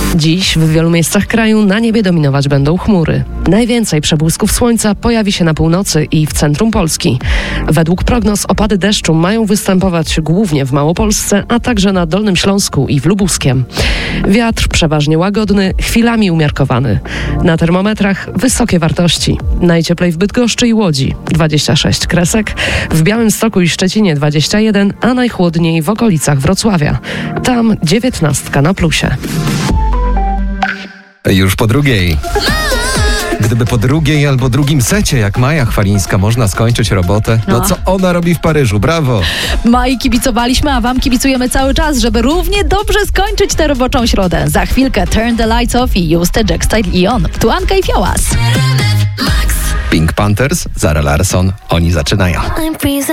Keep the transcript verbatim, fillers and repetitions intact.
Dziś w wielu miejscach kraju na niebie dominować będą chmury. Najwięcej przebłysków słońca pojawi się na północy i w centrum Polski. Według prognoz opady deszczu mają występować głównie w Małopolsce, a także na Dolnym Śląsku i w Lubuskiem. Wiatr przeważnie łagodny, chwilami umiarkowany. Na termometrach wysokie wartości. Najcieplej w Bydgoszczy i Łodzi dwadzieścia sześć kresek, w Białymstoku i Szczecinie dwadzieścia jeden, a najchłodniej w okolicach Wrocławia. Tam dziewiętnastka na plusie. Już po drugiej. Gdyby po drugiej albo drugim secie, jak Maja Chwalińska, można skończyć robotę, no, no co ona robi w Paryżu? Brawo! Mai kibicowaliśmy, a wam kibicujemy cały czas, żeby równie dobrze skończyć tę roboczą środę. Za chwilkę Turn the Lights Off i Juste, Jackstyle i On. Tu Anka i Fiołas. Pink Panthers, Zara Larsson, oni zaczynają.